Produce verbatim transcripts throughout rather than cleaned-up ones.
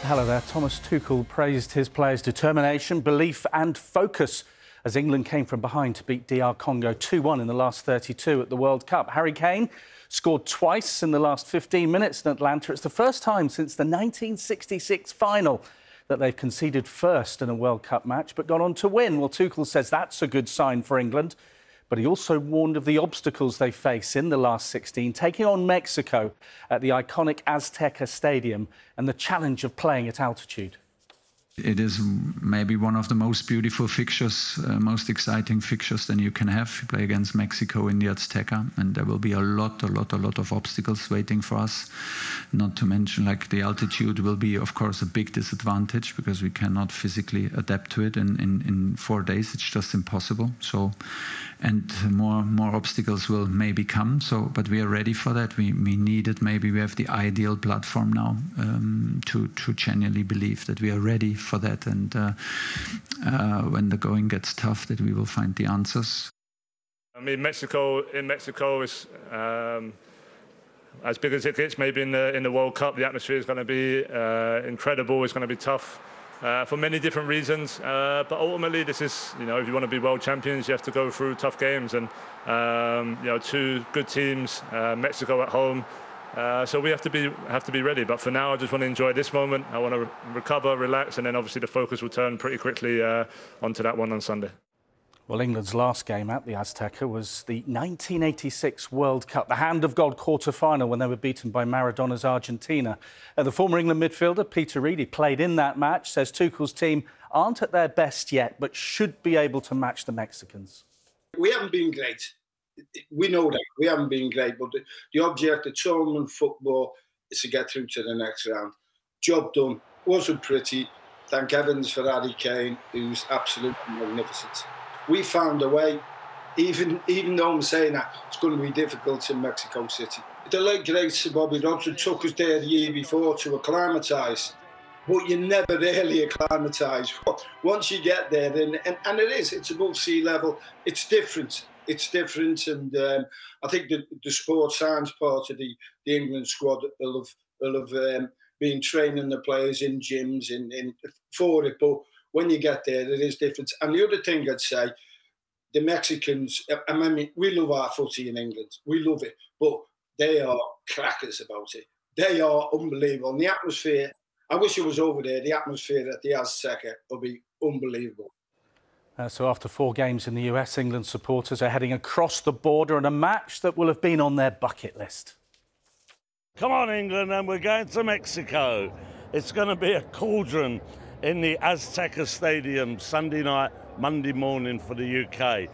Hello there. Thomas Tuchel praised his players' determination, belief and focus as England came from behind to beat D R Congo two one in the last thirty-two at the World Cup. Harry Kane scored twice in the last fifteen minutes in Atlanta. It's the first time since the nineteen sixty-six final that they've conceded first in a World Cup match but gone on to win. Well, Tuchel says that's a good sign for England, but he also warned of the obstacles they face in the last sixteen, taking on Mexico at the iconic Azteca Stadium and the challenge of playing at altitude. It is maybe one of the most beautiful fixtures, uh, most exciting fixtures that you can have. You play against Mexico in the Azteca, and there will be a lot, a lot, a lot of obstacles waiting for us. Not to mention, like, the altitude will be, of course, a big disadvantage because we cannot physically adapt to it in, in, in four days. It's just impossible. So, and more more obstacles will maybe come. So, but we are ready for that. We we need it. Maybe we have the ideal platform now um, to to genuinely believe that we are ready for that, and uh, uh, when the going gets tough, that we will find the answers. I mean, Mexico in Mexico is um, as big as it gets. Maybe in the in the World Cup, the atmosphere is going to be uh, incredible. It's going to be tough uh, for many different reasons. Uh, but ultimately, this is, you know, if you want to be world champions, you have to go through tough games, and um, you know, two good teams, uh, Mexico at home. Uh, so we have to be have to be ready. But for now, I just want to enjoy this moment. I want to re recover, relax, and then obviously the focus will turn pretty quickly uh, onto that one on Sunday. Well, England's last game at the Azteca was the nineteen eighty-six World Cup, the Hand of God quarter-final when they were beaten by Maradona's Argentina. Uh, the former England midfielder, Peter Reid, played in that match, says Tuchel's team aren't at their best yet, but should be able to match the Mexicans. We haven't been great. We know that. We haven't been great, but the, the object of tournament football is to get through to the next round. Job done. Wasn't pretty. Thank heavens for Harry Kane, who's absolutely magnificent. We found a way, even even though I'm saying that it's going to be difficult in Mexico City. The late great Sir Bobby Robson took us there the year before to acclimatise, but you never really acclimatise. Once you get there, and, and, and it is, it's above sea level, it's different. It's different, and um, I think the, the sports science part of the, the England squad will have, will have um, been training the players in gyms in, in, for it, but when you get there, it is different. And the other thing I'd say, the Mexicans, I mean, we love our footy in England, we love it, but they are crackers about it. They are unbelievable. And the atmosphere, I wish it was over there, the atmosphere at the Azteca will be unbelievable. Uh, so after four games in the U S, England supporters are heading across the border in a match that will have been on their bucket list. Come on, England, and we're going to Mexico. It's going to be a cauldron in the Azteca Stadium Sunday night, Monday morning for the U K.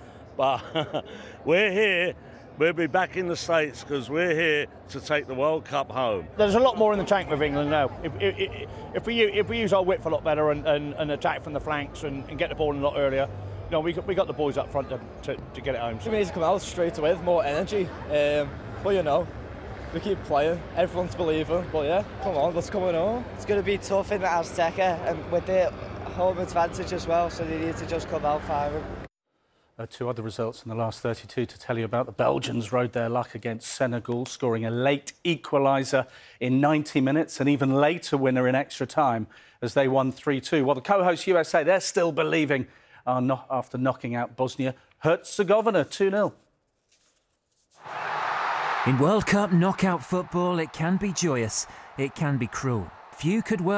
But we're here. We'll be back in the States because we're here to take the World Cup home. There's a lot more in the tank with England now. If, if, if, we, if we use our width a lot better and, and, and attack from the flanks and, and get the ball in a lot earlier, you know, we, we got the boys up front to, to, to get it home. We need to come out straight away with more energy. Um, but, you know, we keep playing. Everyone's believing. But, yeah, come on, what's going on? It's going to be tough in the Azteca and with the home advantage as well, so they need to just come out firing. Uh, two other results in the last thirty-two to tell you about. The Belgians rode their luck against Senegal, scoring a late equaliser in ninety minutes, an even later winner in extra time as they won three two. Well, the co-host U S A, they're still believing uh, no after knocking out Bosnia Herzegovina two nil. In World Cup knockout football, it can be joyous, it can be cruel. Few could work